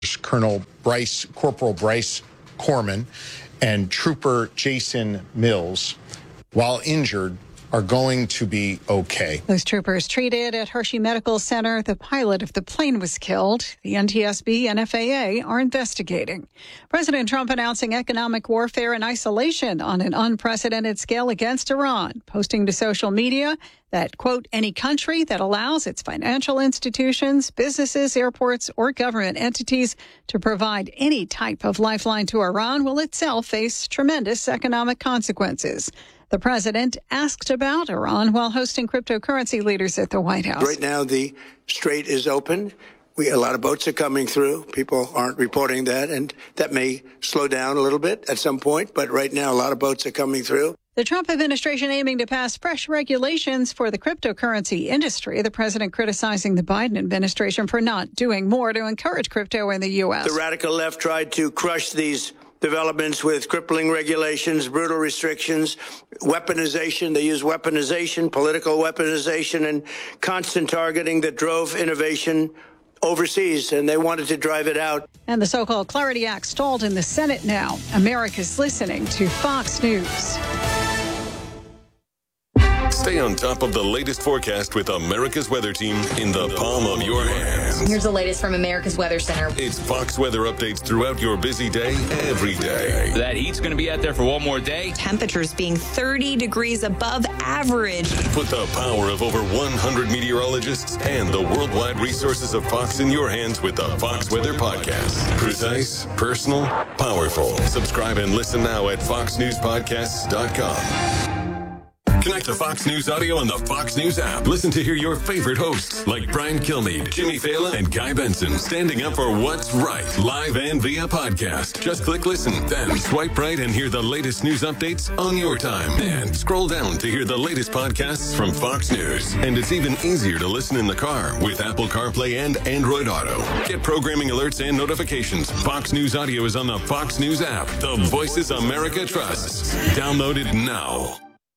Corporal Bryce Corman and Trooper Jason Mills, while injured, are going to be okay. Those troopers treated at Hershey Medical Center. The pilot of the plane was killed. The NTSB and FAA are investigating. President Trump announcing economic warfare and isolation on an unprecedented scale against Iran, posting to social media that, quote, any country that allows its financial institutions, businesses, airports, or government entities to provide any type of lifeline to Iran will itself face tremendous economic consequences. The president asked about Iran while hosting cryptocurrency leaders at the White House. Right now, the strait is open. A lot of boats are coming through. People aren't reporting that, and that may slow down a little bit at some point. But right now, a lot of boats are coming through. The Trump administration aiming to pass fresh regulations for the cryptocurrency industry. The president criticizing the Biden administration for not doing more to encourage crypto in the U.S. The radical left tried to crush these developments with crippling regulations, brutal restrictions, weaponization. They use weaponization, political weaponization, and constant targeting that drove innovation overseas, and they wanted to drive it out. And the so-called Clarity Act stalled in the Senate now. America's listening to Fox News. Stay on top of the latest forecast with America's Weather Team in the palm of your hands. Here's the latest from America's Weather Center. It's Fox weather updates throughout your busy day, every day. That heat's going to be out there for one more day. Temperatures being 30 degrees above average. Put the power of over 100 meteorologists and the worldwide resources of Fox in your hands with the Fox Weather Podcast. Precise, personal, powerful. Subscribe and listen now at foxnewspodcasts.com. Connect to Fox News Audio on the Fox News app. Listen to hear your favorite hosts like Brian Kilmeade, Jimmy Fallon, and Guy Benson standing up for what's right, live and via podcast. Just click listen, then swipe right and hear the latest news updates on your time. And scroll down to hear the latest podcasts from Fox News. And it's even easier to listen in the car with Apple CarPlay and Android Auto. Get programming alerts and notifications. Fox News Audio is on the Fox News app. The voices America trusts. Download it now.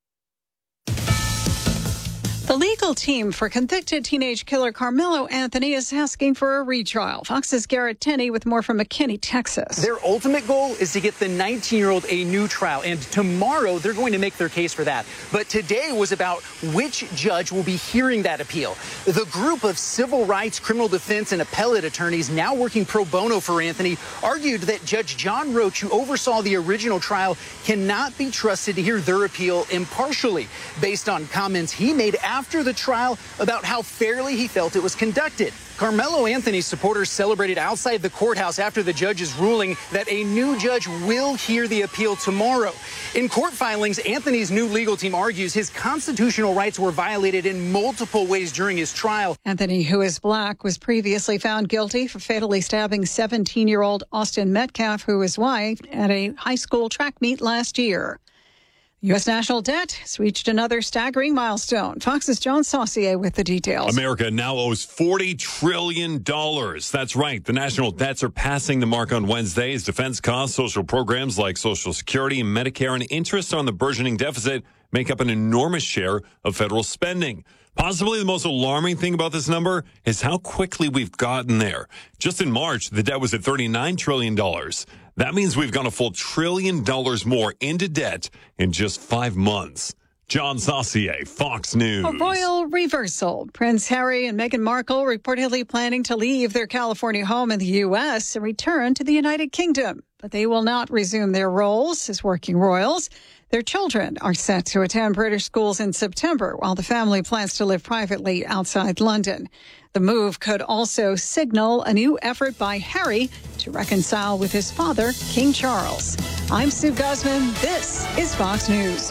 The legal team for convicted teenage killer Carmelo Anthony is asking for a retrial. Fox's Garrett Tenney with more from McKinney, Texas. Their ultimate goal is to get the 19-year-old a new trial, and tomorrow they're going to make their case for that. But today was about which judge will be hearing that appeal. The group of civil rights, criminal defense, and appellate attorneys now working pro bono for Anthony argued that Judge John Roach, who oversaw the original trial, cannot be trusted to hear their appeal impartially, based on comments he made after the trial about how fairly he felt it was conducted. Carmelo Anthony's supporters celebrated outside the courthouse after the judge's ruling that a new judge will hear the appeal tomorrow. In court filings, Anthony's new legal team argues his constitutional rights were violated in multiple ways during his trial. Anthony, who is black, was previously found guilty for fatally stabbing 17-year-old Austin Metcalf, who was white, at a high school track meet last year. U.S. national debt has reached another staggering milestone. Fox's John Saucier with the details. America now owes $40 trillion. That's right. The national debt surpassing the mark on Wednesday as defense costs, social programs like Social Security and Medicare, and interest on the burgeoning deficit make up an enormous share of federal spending. Possibly the most alarming thing about this number is how quickly we've gotten there. Just in March, the debt was at $39 trillion. That means we've gone a full $1 trillion more into debt in just 5 months. John Saucier, Fox News. A royal reversal. Prince Harry and Meghan Markle reportedly planning to leave their California home in the U.S. and return to the United Kingdom. But they will not resume their roles as working royals. Their children are set to attend British schools in September, while the family plans to live privately outside London. The move could also signal a new effort by Harry to reconcile with his father, King Charles. I'm Sue Guzman. This is Fox News.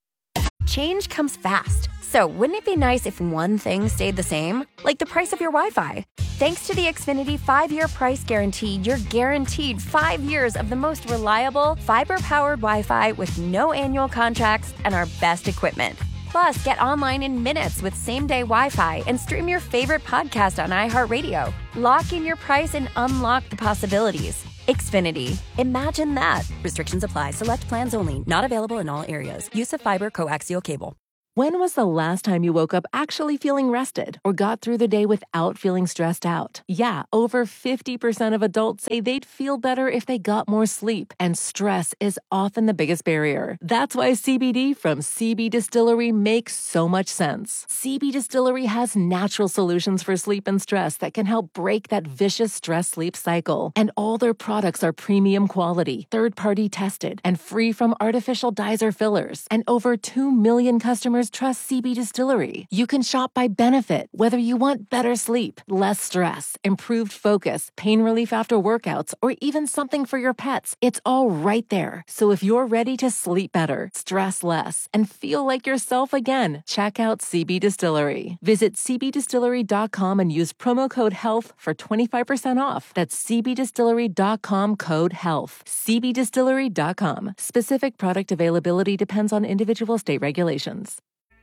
Change comes fast. So wouldn't it be nice if one thing stayed the same? Like the price of your Wi-Fi. Thanks to the Xfinity 5-year price guarantee, you're guaranteed 5 years of the most reliable, fiber-powered Wi-Fi with no annual contracts and our best equipment. Plus, get online in minutes with same-day Wi-Fi and stream your favorite podcast on iHeartRadio. Lock in your price and unlock the possibilities. Xfinity. Imagine that. Restrictions apply. Select plans only. Not available in all areas. Use of fiber coaxial cable. When was the last time you woke up actually feeling rested or got through the day without feeling stressed out? Yeah, over 50% of adults say they'd feel better if they got more sleep, and stress is often the biggest barrier. That's why CBD from CB Distillery makes so much sense. CB Distillery has natural solutions for sleep and stress that can help break that vicious stress-sleep cycle. And all their products are premium quality, third-party tested, and free from artificial dyes or fillers. And over 2 million customers trust CB Distillery. You can shop by benefit, whether you want better sleep, less stress, improved focus, pain relief after workouts, or even something for your pets. It's all right there. So if you're ready to sleep better, stress less, and feel like yourself again, check out CB Distillery. Visit cbdistillery.com and use promo code HEALTH for 25% off. That's cbdistillery.com, code HEALTH. cbdistillery.com. Specific product availability depends on individual state regulations.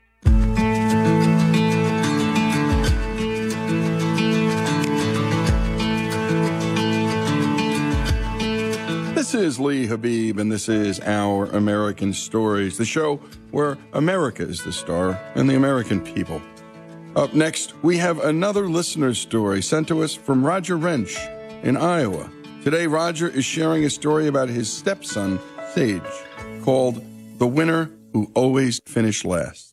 This is Lee Habib, and this is Our American Stories, the show where America is the star and the American people. Up next, we have another listener's story sent to us from Roger Wrench in Iowa. Today, Roger is sharing a story about his stepson, Sage, called The Winner Who Always Finished Last.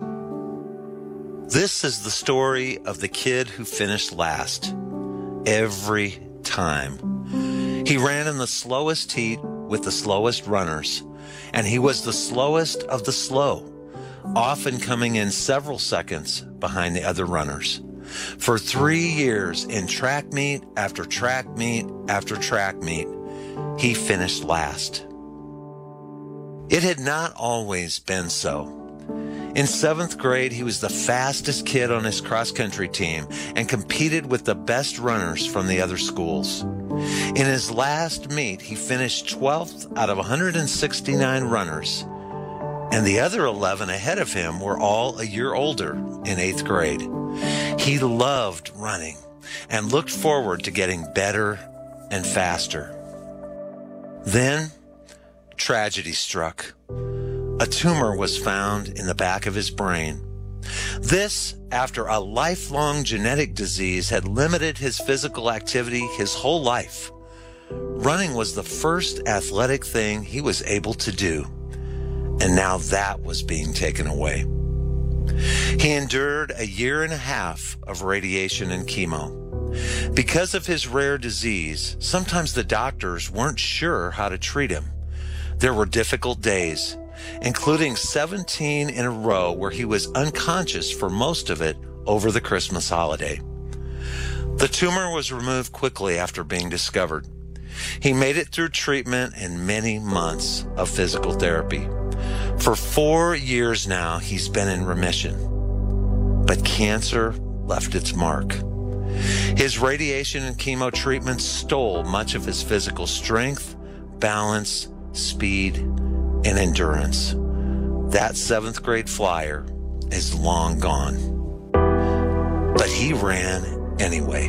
This is the story of the kid who finished last every time. He ran in the slowest heat with the slowest runners, and he was the slowest of the slow, often coming in several seconds behind the other runners. For 3 years, in track meet after track meet after track meet, he finished last. It had not always been so. In 7th grade, he was the fastest kid on his cross-country team and competed with the best runners from the other schools. In his last meet, he finished 12th out of 169 runners, and the other 11 ahead of him were all a year older in 8th grade. He loved running and looked forward to getting better and faster. Then, tragedy struck. A tumor was found in the back of his brain. This, after a lifelong genetic disease had limited his physical activity his whole life. Running was the first athletic thing he was able to do, and now that was being taken away. He endured a 1.5 years of radiation and chemo. Because of his rare disease, sometimes the doctors weren't sure how to treat him. There were difficult days, including 17 in a row where he was unconscious for most of it over the Christmas holiday. The tumor was removed quickly after being discovered. He made it through treatment and many months of physical therapy. For 4 years now, he's been in remission. But cancer left its mark. His radiation and chemo treatment stole much of his physical strength, balance, speed, and endurance. That 7th grade flyer is long gone. But he ran anyway.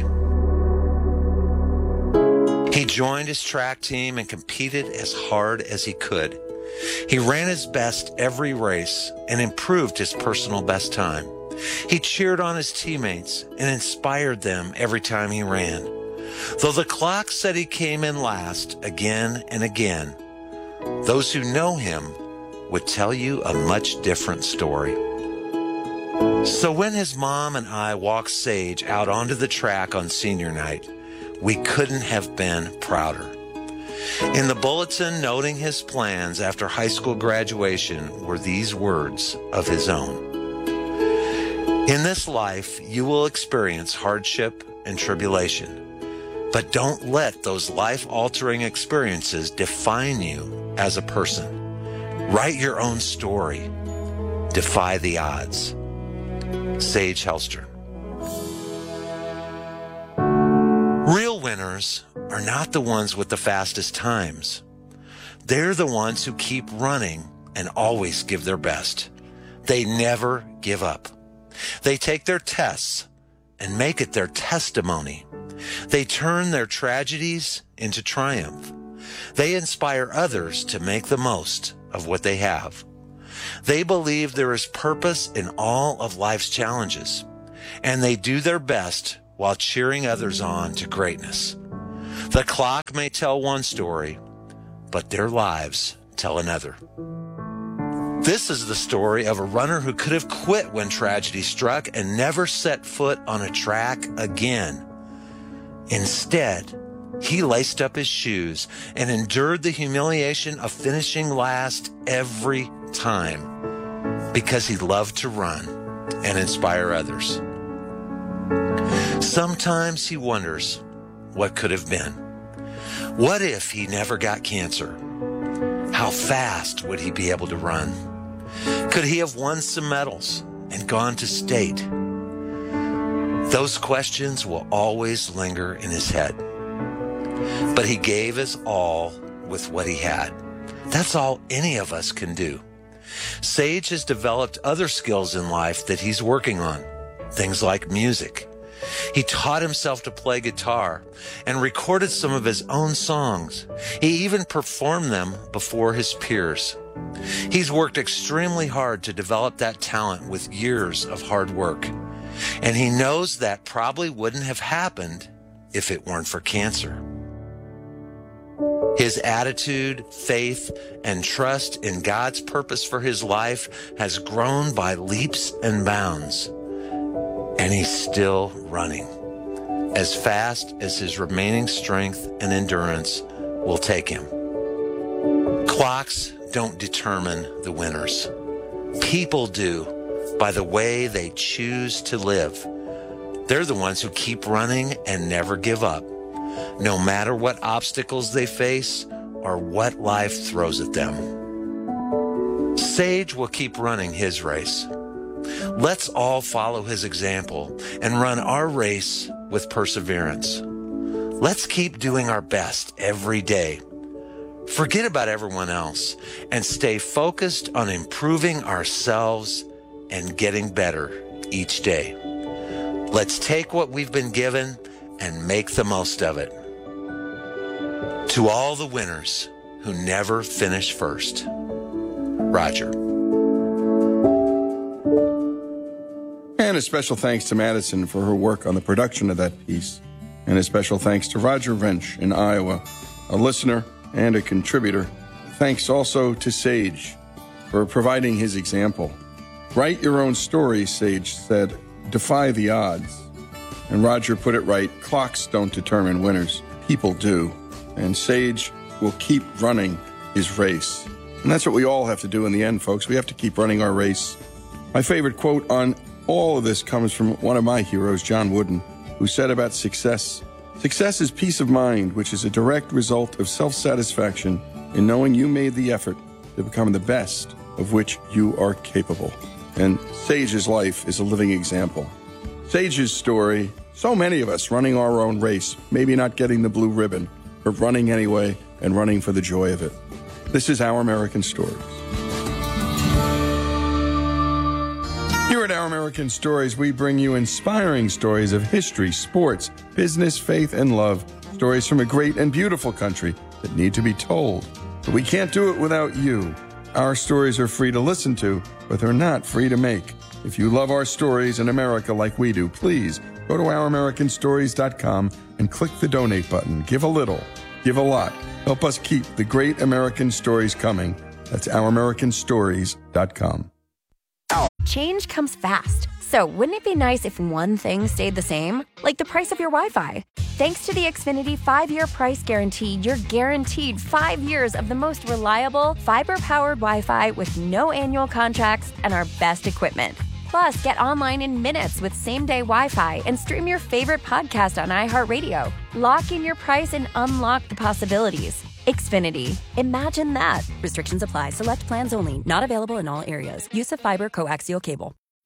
He joined his track team and competed as hard as he could. He ran his best every race and improved his personal best time. He cheered on his teammates and inspired them every time he ran. Though the clock said he came in last again and again, those who know him would tell you a much different story. So when his mom and I walked Sage out onto the track on senior night, we couldn't have been prouder. In the bulletin noting his plans after high school graduation were these words of his own. In this life, you will experience hardship and tribulation. But don't let those life-altering experiences define you as a person. Write your own story. Defy the odds. Sage Helstrom. Real winners are not the ones with the fastest times. They're the ones who keep running and always give their best. They never give up. They take their tests and make it their testimony. They turn their tragedies into triumph. They inspire others to make the most of what they have. They believe there is purpose in all of life's challenges, and they do their best while cheering others on to greatness. The clock may tell one story, but their lives tell another. This is the story of a runner who could have quit when tragedy struck and never set foot on a track again. Instead, he laced up his shoes and endured the humiliation of finishing last every time because he loved to run and inspire others. Sometimes he wonders what could have been. What if he never got cancer? How fast would he be able to run? Could he have won some medals and gone to state? Those questions will always linger in his head. But he gave his all with what he had. That's all any of us can do. Sage has developed other skills in life that he's working on, things like music. He taught himself to play guitar and recorded some of his own songs. He even performed them before his peers. He's worked extremely hard to develop that talent with years of hard work. And he knows that probably wouldn't have happened if it weren't for cancer. His attitude, faith, and trust in God's purpose for his life has grown by leaps and bounds. And he's still running as fast as his remaining strength and endurance will take him. Clocks don't determine the winners. People do by the way they choose to live. They're the ones who keep running and never give up, no matter what obstacles they face or what life throws at them. Sage will keep running his race. Let's all follow his example and run our race with perseverance. Let's keep doing our best every day. Forget about everyone else and stay focused on improving ourselves and getting better each day. Let's take what we've been given and make the most of it. To all the winners who never finish first, Roger. And a special thanks to Madison for her work on the production of that piece. And a special thanks to Roger Wrench in Iowa, a listener and a contributor. Thanks also to Sage for providing his example. Write your own story, Sage said. Defy the odds. And Roger put it right. Clocks don't determine winners. People do. And Sage will keep running his race. And that's what we all have to do in the end, folks. We have to keep running our race. My favorite quote on all of this comes from one of my heroes, John Wooden, who said about success, "Success is peace of mind, which is a direct result of self-satisfaction in knowing you made the effort to become the best of which you are capable." And Sage's life is a living example. Sage's story, so many of us running our own race, maybe not getting the blue ribbon, but running anyway and running for the joy of it. This is Our American Stories. Here at Our American Stories, we bring you inspiring stories of history, sports, business, faith, and love. Stories from a great and beautiful country that need to be told. But we can't do it without you. Our stories are free to listen to, but they're not free to make. If you love our stories in America like we do, please go to ouramericanstories.com and click the donate button. Give a little, give a lot. Help us keep the great American stories coming. That's ouramericanstories.com. Change comes fast. So wouldn't it be nice if one thing stayed the same? Like the price of your Wi-Fi. Thanks to the Xfinity 5-year price guarantee, you're guaranteed 5 years of the most reliable, fiber-powered Wi-Fi with no annual contracts and our best equipment. Plus, get online in minutes with same-day Wi-Fi and stream your favorite podcast on iHeartRadio. Lock in your price and unlock the possibilities. Xfinity. Imagine that. Restrictions apply. Select plans only. Not available in all areas. Use of fiber coaxial cable.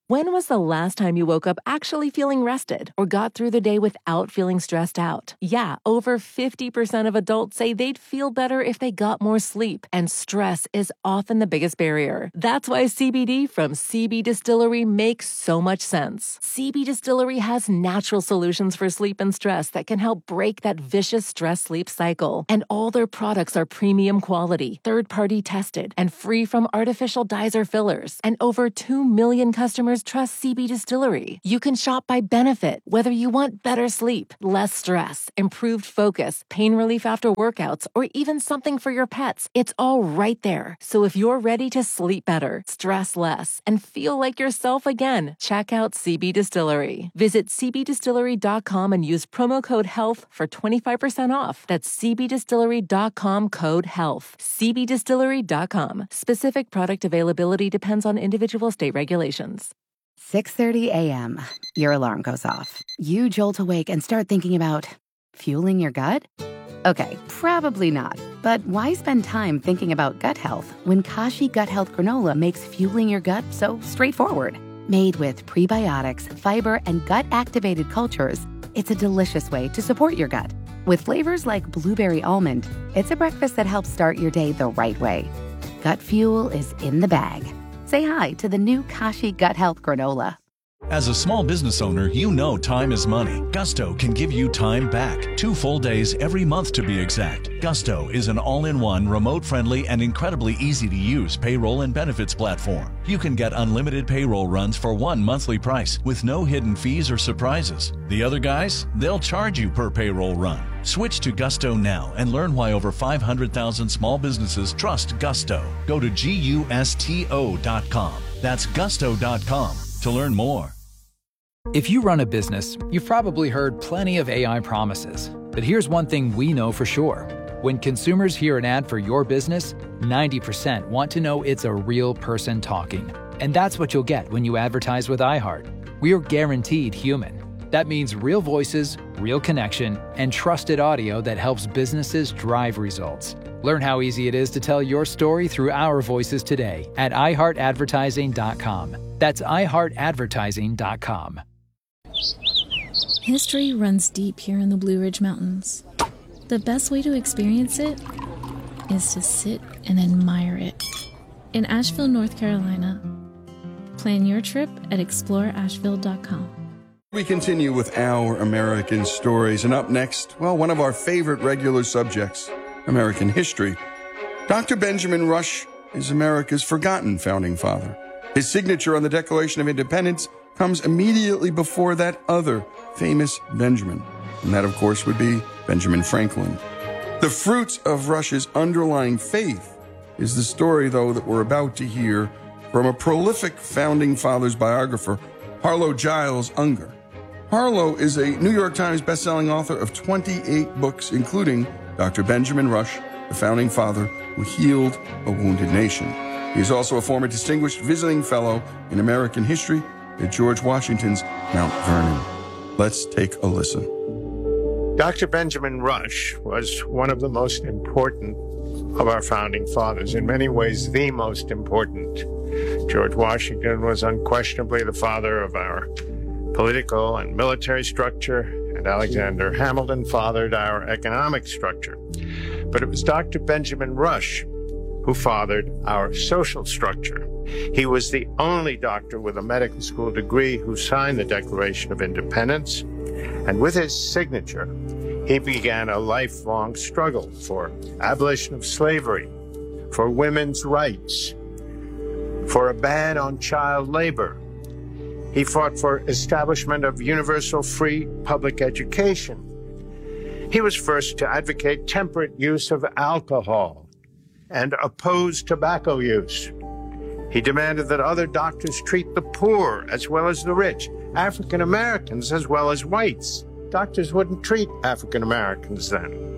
When was the last time you woke up actually feeling rested or got through the day without feeling stressed out? Yeah, over 50% of adults say they'd feel better if they got more sleep, and stress is often the biggest barrier. That's why CBD from CB Distillery makes so much sense. CB Distillery has natural solutions for sleep and stress that can help break that vicious stress-sleep cycle. And all their products are premium quality, third-party tested, and free from artificial dyes or fillers. And over 2 million customers trust CB Distillery. You can shop by benefit, whether you want better sleep, less stress, improved focus, pain relief after workouts, or even something for your pets. It's all right there. So if you're ready to sleep better, stress less, and feel like yourself again, check out CB Distillery. Visit cbdistillery.com and use promo code HEALTH for 25% off. That's cbdistillery.com, code HEALTH. cbdistillery.com. Specific product availability depends on individual state regulations. 6:30 a.m. Your alarm goes off. You jolt awake and start thinking about fueling your gut? Okay, probably not. But why spend time thinking about gut health when Kashi Gut Health Granola makes fueling your gut so straightforward? Made with prebiotics, fiber, and gut-activated cultures, it's a delicious way to support your gut. With flavors like blueberry almond, it's a breakfast that helps start your day the right way. Gut fuel is in the bag. Say hi to the new Kashi Gut Health Granola. As a small business owner, you know time is money. Gusto can give you time back. 2 full days every month to be exact. Gusto is an all-in-one, remote-friendly, and incredibly easy-to-use payroll and benefits platform. You can get unlimited payroll runs for one monthly price with no hidden fees or surprises. The other guys, they'll charge you per payroll run. Switch to Gusto now and learn why over 500,000 small businesses trust Gusto. Go to gusto.com. That's gusto.com to learn more. If you run a business, you've probably heard plenty of AI promises. But here's one thing we know for sure. When consumers hear an ad for your business, 90% want to know it's a real person talking. And that's what you'll get when you advertise with iHeart. We're guaranteed human. That means real voices, real connection, and trusted audio that helps businesses drive results. Learn how easy it is to tell your story through our voices today at iHeartAdvertising.com. That's iHeartAdvertising.com. History runs deep here in the Blue Ridge Mountains. The best way to experience it is to sit and admire it. In Asheville, North Carolina. Plan your trip at exploreasheville.com. We continue with Our American Stories, and up next, well, one of our favorite regular subjects, American history. Dr. Benjamin Rush is America's forgotten founding father. His signature on the Declaration of Independence comes immediately before that other famous Benjamin, and that, of course, would be Benjamin Franklin. The fruits of Rush's underlying faith is the story, though, that we're about to hear from a prolific founding father's biographer, Harlow Giles Unger. Harlow is a New York Times bestselling author of 28 books, including Dr. Benjamin Rush, the founding father who healed a wounded nation. He is also a former distinguished visiting fellow in American history at George Washington's Mount Vernon. Let's take a listen. Dr. Benjamin Rush was one of the most important of our founding fathers, in many ways the most important. George Washington was unquestionably the father of our political and military structure, and Alexander Hamilton fathered our economic structure. But it was Dr. Benjamin Rush who fathered our social structure. He was the only doctor with a medical school degree who signed the Declaration of Independence, and with his signature, he began a lifelong struggle for abolition of slavery, for women's rights, for a ban on child labor. He fought for establishment of universal free public education. He was first to advocate temperate use of alcohol and oppose tobacco use. He demanded that other doctors treat the poor as well as the rich, African Americans as well as whites. Doctors wouldn't treat African Americans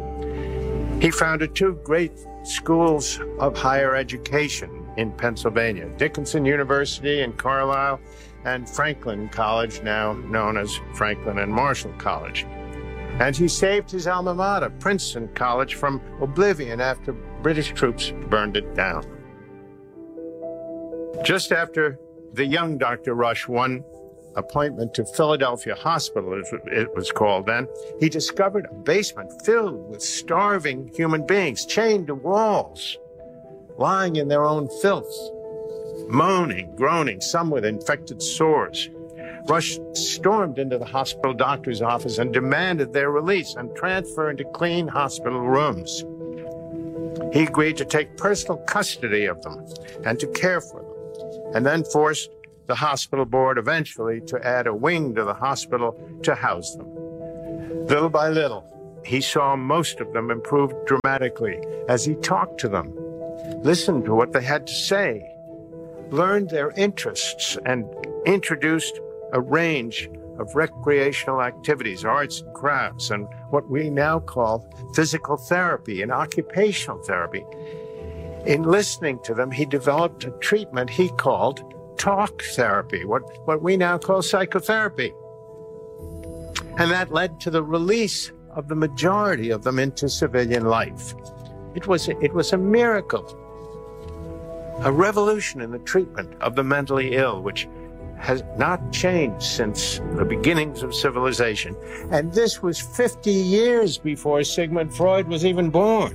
then. He founded 2 great schools of higher education in Pennsylvania, Dickinson University in Carlisle and Franklin College, now known as Franklin and Marshall College. And he saved his alma mater, Princeton College, from oblivion after British troops burned it down. Just after the young Dr. Rush won appointment to Philadelphia Hospital, as it was called then, he discovered a basement filled with starving human beings, chained to walls, lying in their own filth, moaning, groaning, some with infected sores. Rush stormed into the hospital doctor's office and demanded their release and transfer into clean hospital rooms. He agreed to take personal custody of them and to care for them, and then forced the hospital board eventually to add a wing to the hospital to house them. Little by little, he saw most of them improve dramatically as he talked to them, listened to what they had to say, learned their interests, and introduced a range of recreational activities, arts and crafts, and what we now call physical therapy and occupational therapy. In listening to them, he developed a treatment he called talk therapy, what we now call psychotherapy. And that led to the release of the majority of them into civilian life. It was a miracle, a revolution in the treatment of the mentally ill, which has not changed since the beginnings of civilization. And this was 50 years before Sigmund Freud was even born.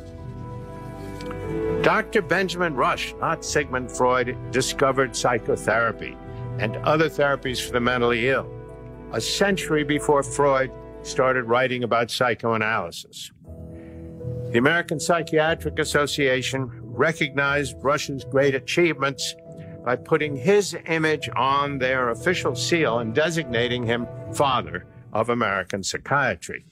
Dr. Benjamin Rush, not Sigmund Freud, discovered psychotherapy and other therapies for the mentally ill a century before Freud started writing about psychoanalysis. The American Psychiatric Association recognized Rush's great achievements by putting his image on their official seal and designating him Father of American Psychiatry.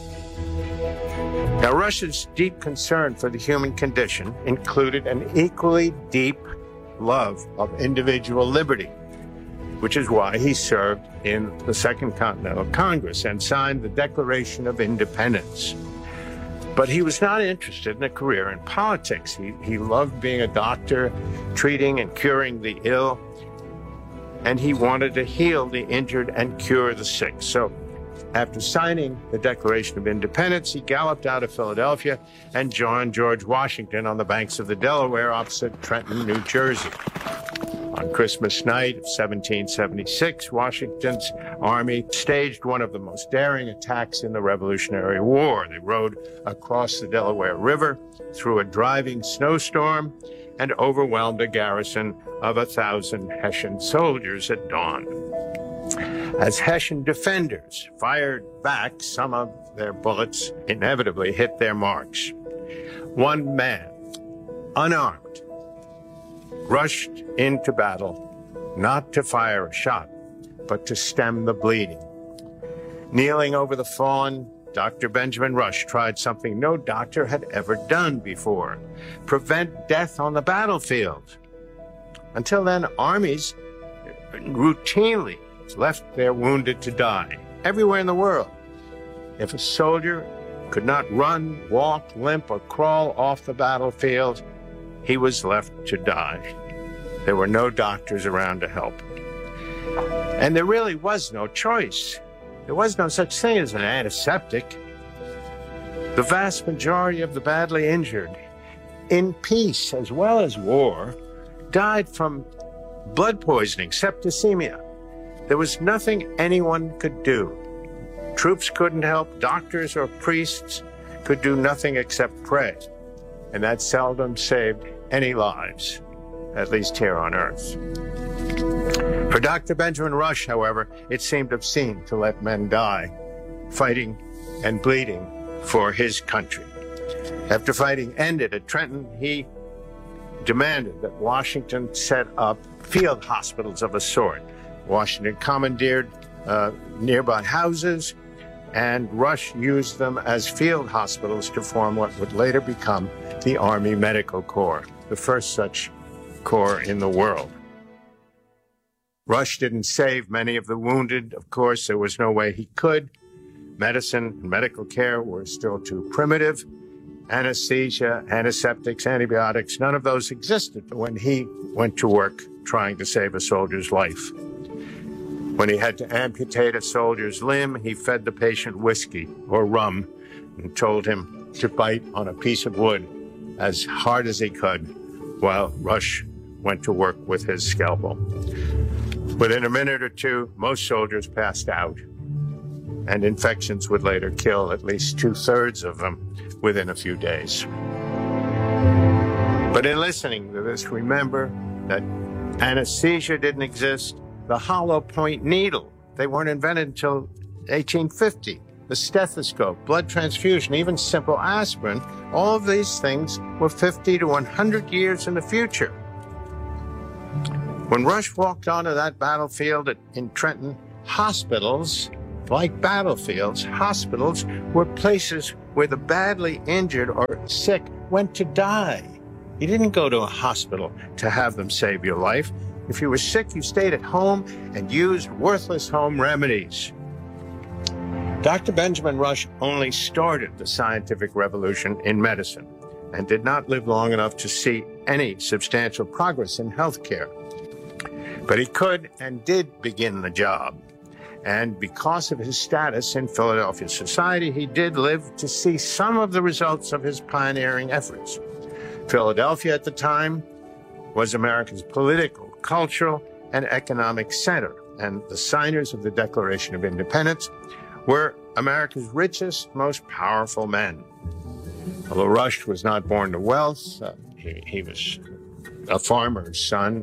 Now, Rush's deep concern for the human condition included an equally deep love of individual liberty, which is why he served in the Second Continental Congress and signed the Declaration of Independence. But he was not interested in a career in politics. He loved being a doctor, treating and curing the ill, and he wanted to heal the injured and cure the sick. So after signing the Declaration of Independence, he galloped out of Philadelphia and joined George Washington on the banks of the Delaware opposite Trenton, New Jersey. On Christmas night of 1776, Washington's army staged one of the most daring attacks in the Revolutionary War. They rode across the Delaware River through a driving snowstorm and overwhelmed a garrison of 1,000 Hessian soldiers at dawn. As Hessian defenders fired back, some of their bullets inevitably hit their marks. One man, unarmed, rushed into battle, not to fire a shot, but to stem the bleeding. Kneeling over the fallen, Dr. Benjamin Rush tried something no doctor had ever done before: prevent death on the battlefield. Until then, armies routinely left their wounded to die everywhere in the world. If a soldier could not run, walk, limp, or crawl off the battlefield, he was left to die. There were no doctors around to help. And there really was no choice. There was no such thing as an antiseptic. The vast majority of the badly injured, in peace as well as war, died from blood poisoning, septicemia. There was nothing anyone could do. Troops couldn't help, doctors or priests could do nothing except pray. And that seldom saved any lives, at least here on Earth. For Dr. Benjamin Rush, however, it seemed obscene to let men die, fighting and bleeding for his country. After fighting ended at Trenton, he demanded that Washington set up field hospitals of a sort. Washington commandeered nearby houses, and Rush used them as field hospitals to form what would later become the Army Medical Corps, the first such corps in the world. Rush didn't save many of the wounded. Of course, there was no way he could. Medicine and medical care were still too primitive. Anesthesia, antiseptics, antibiotics, none of those existed when he went to work trying to save a soldier's life. When he had to amputate a soldier's limb, he fed the patient whiskey or rum and told him to bite on a piece of wood as hard as he could, while Rush went to work with his scalpel. Within a minute or two, most soldiers passed out, and infections would later kill at least 2/3 of them within a few days. But in listening to this, remember that anesthesia didn't exist. The hollow point needle, they weren't invented until 1850. The stethoscope, blood transfusion, even simple aspirin, all of these things were 50 to 100 years in the future. When Rush walked onto that battlefield in Trenton, hospitals, like battlefields, hospitals were places where the badly injured or sick went to die. You didn't go to a hospital to have them save your life. If you were sick, you stayed at home and used worthless home remedies. Dr. Benjamin Rush only started the scientific revolution in medicine and did not live long enough to see any substantial progress in healthcare. But he could and did begin the job. And because of his status in Philadelphia society, he did live to see some of the results of his pioneering efforts. Philadelphia at the time was America's political, cultural, and economic center, and the signers of the Declaration of Independence were America's richest, most powerful men. Although Rush was not born to wealth, he was a farmer's son.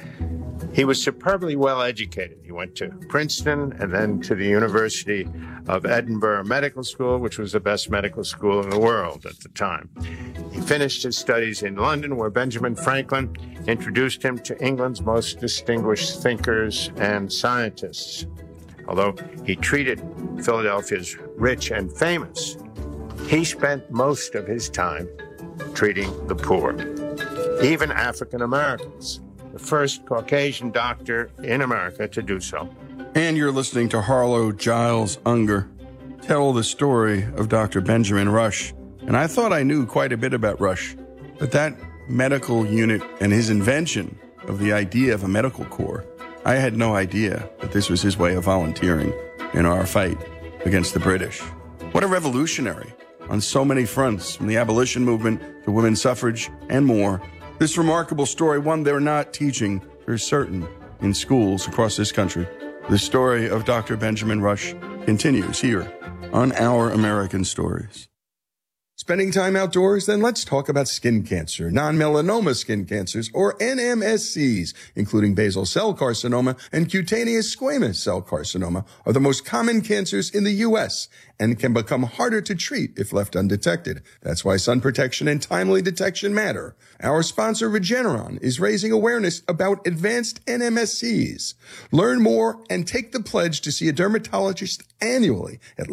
He was superbly well educated. He went to Princeton and then to the University of Edinburgh Medical School, which was the best medical school in the world at the time. He finished his studies in London, where Benjamin Franklin introduced him to England's most distinguished thinkers and scientists. Although he treated Philadelphia's rich and famous, he spent most of his time treating the poor, even African Americans, the first Caucasian doctor in America to do so. And you're listening to Harlow Giles Unger tell the story of Dr. Benjamin Rush. And I thought I knew quite a bit about Rush, but that medical unit and his invention of the idea of a medical corps, I had no idea that this was his way of volunteering in our fight against the British. What a revolutionary on so many fronts, from the abolition movement to women's suffrage and more. This remarkable story, one they're not teaching for certain in schools across this country. The story of Dr. Benjamin Rush continues here on Our American Stories. Spending time outdoors? Then let's talk about skin cancer. Non-melanoma skin cancers, or NMSCs, including basal cell carcinoma and cutaneous squamous cell carcinoma, are the most common cancers in the U.S. and can become harder to treat if left undetected. That's why sun protection and timely detection matter. Our sponsor, Regeneron, is raising awareness about advanced NMSCs. Learn more and take the pledge to see a dermatologist annually at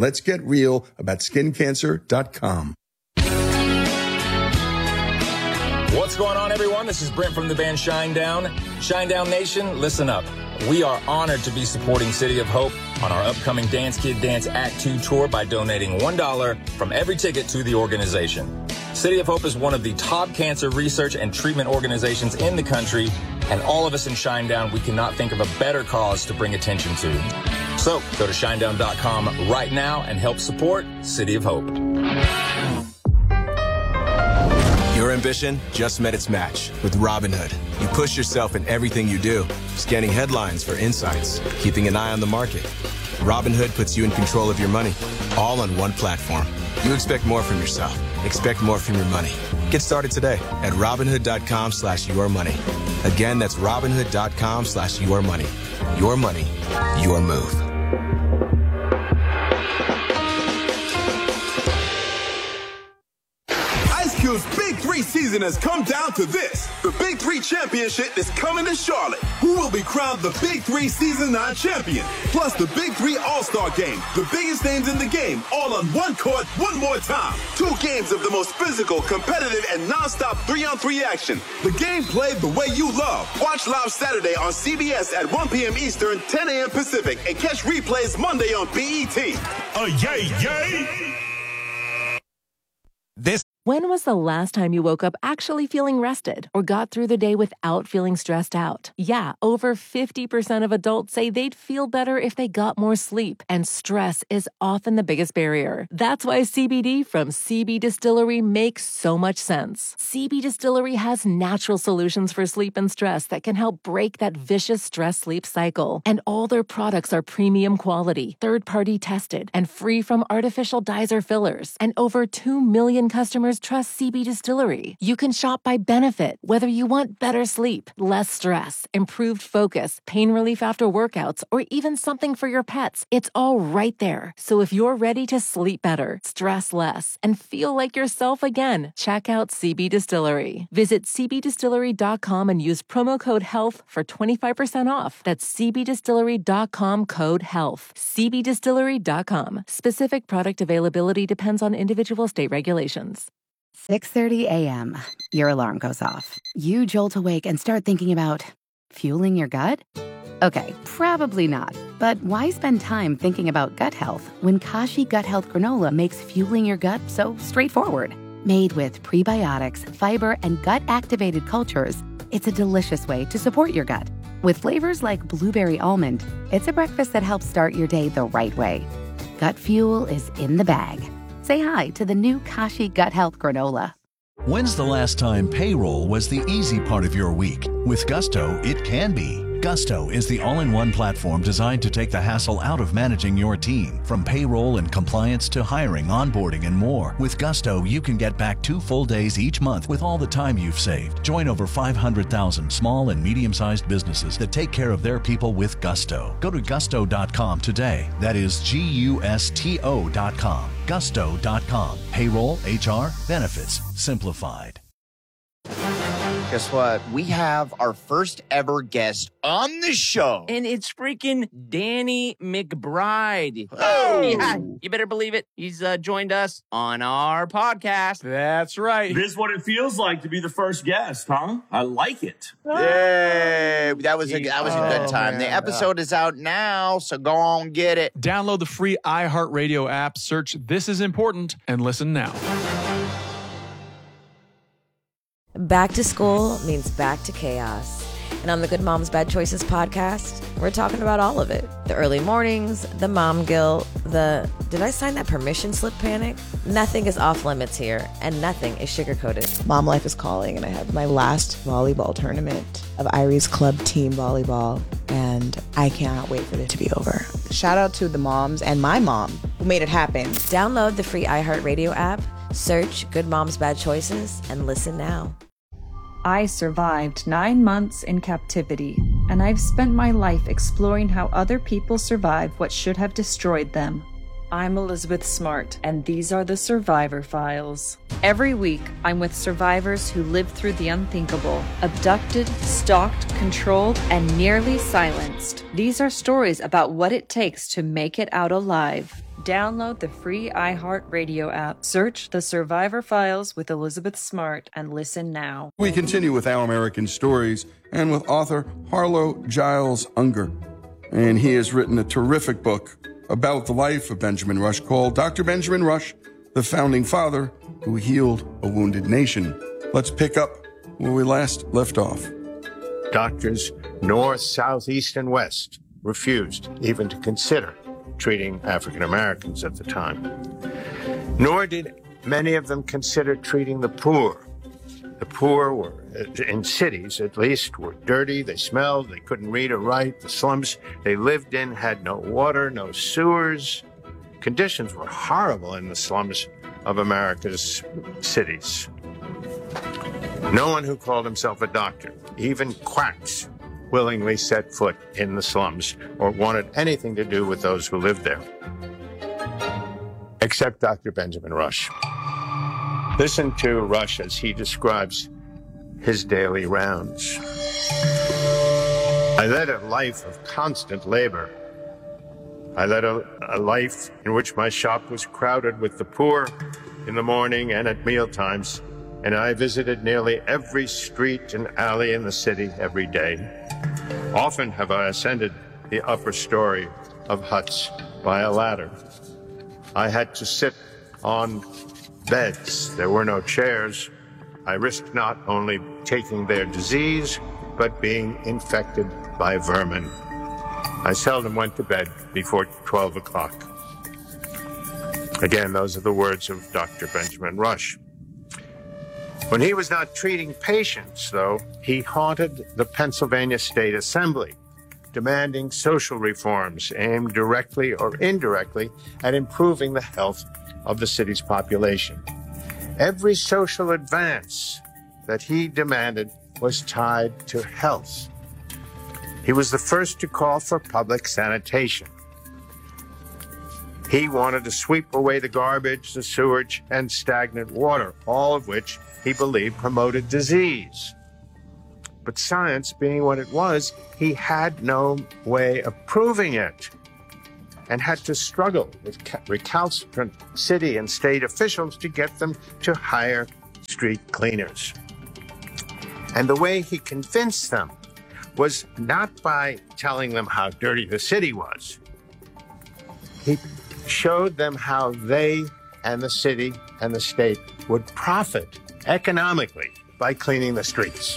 letsgetrealaboutSkinCancer.com. What's going on, everyone? This is Brent from the band Shinedown. Shinedown Nation, listen up. We are honored to be supporting City of Hope on our upcoming Dance Kid Dance Act 2 tour by donating $1 from every ticket to the organization. City of Hope is one of the top cancer research and treatment organizations in the country, and all of us in Shinedown, we cannot think of a better cause to bring attention to. So go to shinedown.com right now and help support City of Hope. Your ambition just met its match with Robinhood. You push yourself in everything you do, scanning headlines for insights, keeping an eye on the market. Robinhood puts you in control of your money, all on one platform. You expect more from yourself. Expect more from your money. Get started today at Robinhood.com/yourmoney. Again, that's Robinhood.com/yourmoney. Your money, your move. Big 3 season has come down to this. The Big 3 Championship is coming to Charlotte. Who will be crowned the Big 3 Season 9 champion? Plus the Big 3 All-Star Game. The biggest names in the game, all on one court, one more time. 2 games of the most physical, competitive, and non-stop 3-on-3 action. The game played the way you love. Watch live Saturday on CBS at 1 p.m. Eastern, 10 a.m. Pacific, and catch replays Monday on BET. Yay, yay! This When was the last time you woke up actually feeling rested or got through the day without feeling stressed out? Yeah, over 50% of adults say they'd feel better if they got more sleep, and stress is often the biggest barrier. That's why CBD from CB Distillery makes so much sense. CB Distillery has natural solutions for sleep and stress that can help break that vicious stress-sleep cycle. And all their products are premium quality, third-party tested, and free from artificial dyes or fillers. And over 2 million customers trust CB Distillery. You can shop by benefit, whether you want better sleep, less stress, improved focus, pain relief after workouts, or even something for your pets. It's all right there. So if you're ready to sleep better, stress less, and feel like yourself again, check out CB Distillery. Visit cbdistillery.com and use promo code HEALTH for 25% off. That's cbdistillery.com, code HEALTH. cbdistillery.com. Specific product availability depends on individual state regulations. 6:30 a.m. Your alarm goes off. You jolt awake and start thinking about fueling your gut? Okay, probably not. But why spend time thinking about gut health when Kashi Gut Health Granola makes fueling your gut so straightforward? Made with prebiotics, fiber, and gut-activated cultures, it's a delicious way to support your gut. With flavors like blueberry almond, it's a breakfast that helps start your day the right way. Gut fuel is in the bag. Say hi to the new Kashi Gut Health Granola. When's the last time payroll was the easy part of your week? With Gusto, it can be. Gusto is the all-in-one platform designed to take the hassle out of managing your team. From payroll and compliance to hiring, onboarding, and more. With Gusto, you can get back 2 full days each month with all the time you've saved. Join over 500,000 small and medium-sized businesses that take care of their people with Gusto. Go to gusto.com today. That is GUSTO.com. Gusto.com. Payroll, HR, benefits, simplified. Guess what? We have our first ever guest on the show. And it's freaking Danny McBride. Oh! Yeah, you better believe it. He's joined us on our podcast. That's right. This is what it feels like to be the first guest, huh? I like it. Yay! That was a good time. The episode is out now, so go on, get it. Download the free iHeartRadio app, search This Is Important, and listen now. Back to school means back to chaos. And on the Good Moms Bad Choices podcast, we're talking about all of it. The early mornings, the mom guilt, the did I sign that permission slip panic? Nothing is off limits here, and nothing is sugar-coated. Mom life is calling, and I have my last volleyball tournament of Irie's club team volleyball, and I cannot wait for it to be over. Shout out to the moms and my mom who made it happen. Download the free iHeartRadio app, search Good Moms Bad Choices, and listen now. I survived 9 months in captivity, and I've spent my life exploring how other people survive what should have destroyed them. I'm Elizabeth Smart, and these are the Survivor Files. Every week, I'm with survivors who lived through the unthinkable, abducted, stalked, controlled, and nearly silenced. These are stories about what it takes to make it out alive. Download the free iHeartRadio app, search The Survivor Files with Elizabeth Smart, and listen now. We continue with Our American Stories and with author Harlow Giles Unger. And he has written a terrific book about the life of Benjamin Rush called Dr. Benjamin Rush, the Founding Father Who Healed a Wounded Nation. Let's pick up where we last left off. Doctors north, south, east, and west refused even to consider treating African Americans at the time. Nor did many of them consider treating the poor. The poor were, in cities at least, were dirty, they smelled, they couldn't read or write. The slums they lived in had no water, no sewers. Conditions were horrible in the slums of America's cities. No one who called himself a doctor, even quacks, willingly set foot in the slums or wanted anything to do with those who lived there. Except Dr. Benjamin Rush. Listen to Rush as he describes his daily rounds. I led a life of constant labor. I led a life in which my shop was crowded with the poor in the morning and at mealtimes, and I visited nearly every street and alley in the city every day. Often have I ascended the upper story of huts by a ladder. I had to sit on beds. There were no chairs. I risked not only taking their disease, but being infected by vermin. I seldom went to bed before 12 o'clock. Again, those are the words of Dr. Benjamin Rush. When he was not treating patients, though, he haunted the Pennsylvania State Assembly, demanding social reforms aimed directly or indirectly at improving the health of the city's population. Every social advance that he demanded was tied to health. He was the first to call for public sanitation. He wanted to sweep away the garbage, the sewage, and stagnant water, all of which he believed promoted disease. But science being what it was, he had no way of proving it and had to struggle with recalcitrant city and state officials to get them to hire street cleaners. And the way he convinced them was not by telling them how dirty the city was. He showed them how they and the city and the state would profit economically by cleaning the streets.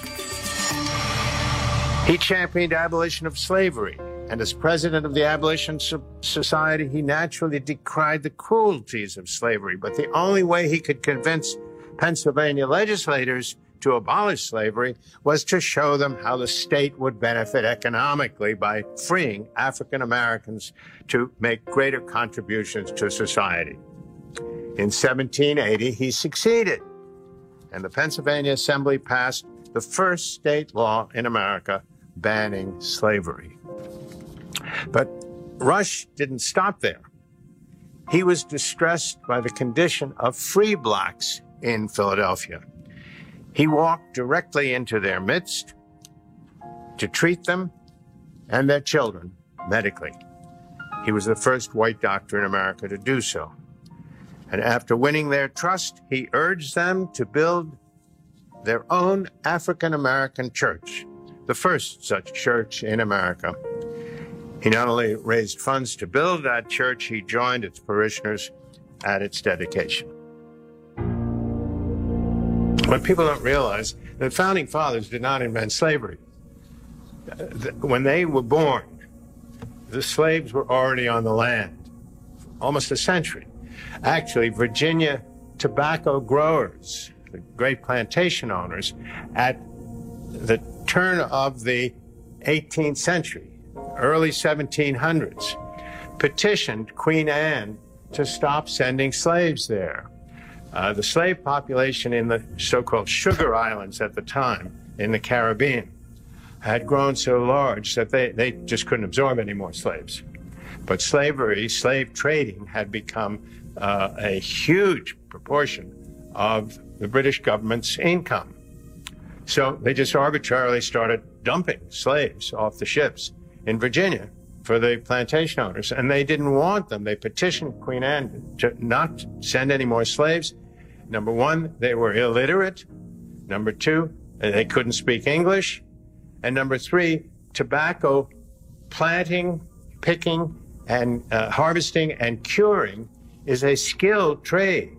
He championed abolition of slavery, and as president of the Abolition Society, he naturally decried the cruelties of slavery. But the only way he could convince Pennsylvania legislators to abolish slavery was to show them how the state would benefit economically by freeing African Americans to make greater contributions to society. In 1780, he succeeded, and the Pennsylvania Assembly passed the first state law in America banning slavery. But Rush didn't stop there. He was distressed by the condition of free blacks in Philadelphia. He walked directly into their midst to treat them and their children medically. He was the first white doctor in America to do so. And after winning their trust, he urged them to build their own African-American church, the first such church in America. He not only raised funds to build that church, he joined its parishioners at its dedication. What people don't realize, the Founding Fathers did not invent slavery. When they were born, the slaves were already on the land, almost a century. Actually, Virginia tobacco growers, the great plantation owners, at the turn of the 18th century, early 1700s, petitioned Queen Anne to stop sending slaves there. The slave population in the so-called Sugar Islands at the time in the Caribbean had grown so large that they just couldn't absorb any more slaves. But slavery, slave trading, had become a huge proportion of the British government's income. So they just arbitrarily started dumping slaves off the ships in Virginia for the plantation owners, and they didn't want them. They petitioned Queen Anne to not send any more slaves. Number one, they were illiterate. Number two, they couldn't speak English. And number three, tobacco planting, picking, and harvesting and curing is a skilled trade.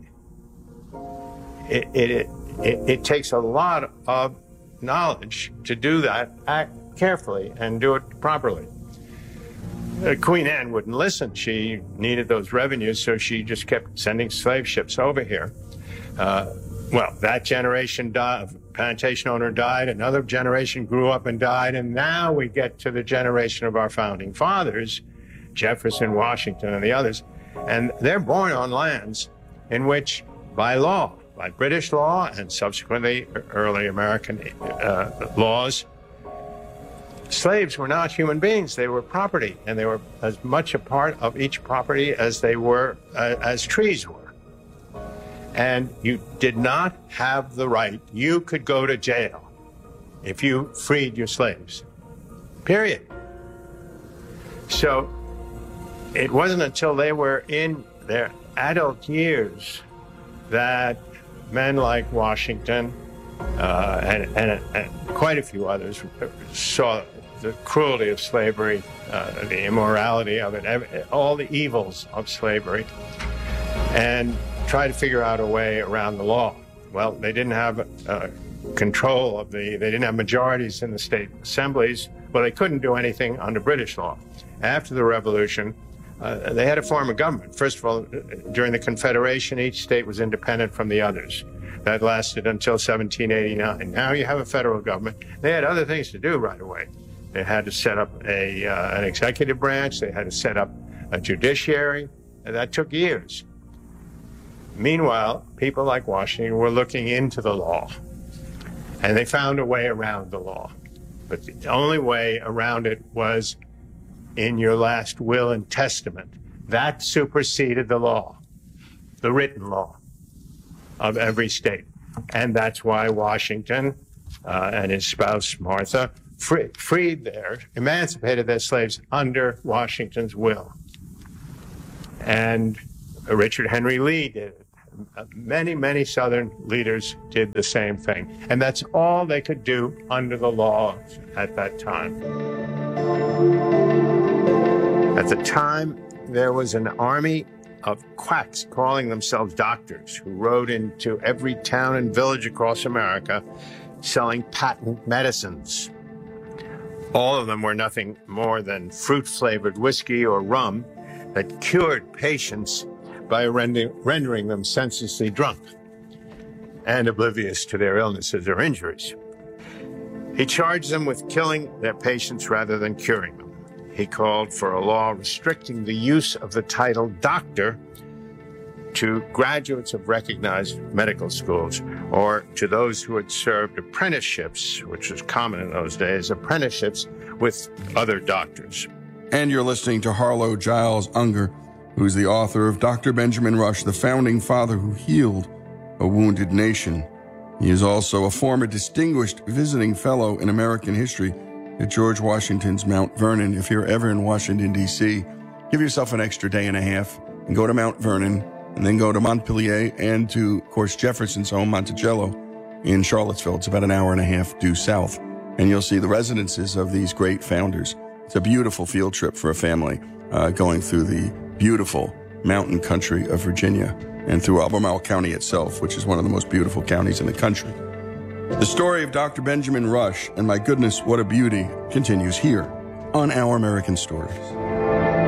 It takes a lot of knowledge to do that, act carefully, and do it properly. Queen Anne wouldn't listen. She needed those revenues, so she just kept sending slave ships over here. Well, that generation died, plantation owner died, another generation grew up and died, and now we get to the generation of our founding fathers, Jefferson, Washington, and the others, and they're born on lands in which, by law, by British law and subsequently early American laws, slaves were not human beings. They were property, and they were as much a part of each property as they were, as trees were. And you did not have the right. You could go to jail if you freed your slaves, period. So it wasn't until they were in their adult years that men like Washington and quite a few others saw the cruelty of slavery, the immorality of it, all the evils of slavery. And try to figure out a way around the law. Well, they didn't have control of they didn't have majorities in the state assemblies. Well, they couldn't do anything under British law. After the Revolution, they had to form a government. First of all, during the Confederation, each state was independent from the others. That lasted until 1789. Now you have a federal government. They had other things to do right away. They had to set up an executive branch. They had to set up a judiciary. And that took years. Meanwhile, people like Washington were looking into the law. And they found a way around the law. But the only way around it was in your last will and testament. That superseded the law, the written law of every state. And that's why Washington and his spouse, Martha, emancipated their slaves under Washington's will. And Richard Henry Lee did it. Many, many Southern leaders did the same thing. And that's all they could do under the law at that time. At the time, there was an army of quacks calling themselves doctors who rode into every town and village across America selling patent medicines. All of them were nothing more than fruit-flavored whiskey or rum that cured patients by rendering them senselessly drunk and oblivious to their illnesses or injuries. He charged them with killing their patients rather than curing them. He called for a law restricting the use of the title doctor to graduates of recognized medical schools or to those who had served apprenticeships, which was common in those days, apprenticeships with other doctors. And you're listening to Harlow Giles Unger, who's the author of Dr. Benjamin Rush, the founding father who healed a wounded nation. He is also a former distinguished visiting fellow in American history at George Washington's Mount Vernon. If you're ever in Washington, D.C., give yourself an extra day and a half and go to Mount Vernon and then go to Montpelier and to, of course, Jefferson's home, Monticello, in Charlottesville. It's about an hour and a half due south. And you'll see the residences of these great founders. It's a beautiful field trip for a family going through the beautiful mountain country of Virginia and through Albemarle County itself, which is one of the most beautiful counties in the country. The story of Dr. Benjamin Rush, and my goodness, what a beauty, continues here on Our American Stories.